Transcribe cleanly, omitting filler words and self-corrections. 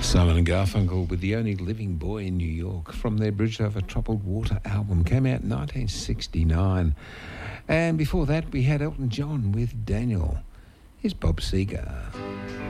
Simon and Garfunkel with The Only Living Boy in New York from their Bridge Over Troubled Water album. Came out in 1969. And before that, we had Elton John with Daniel. Here's Bob Seger.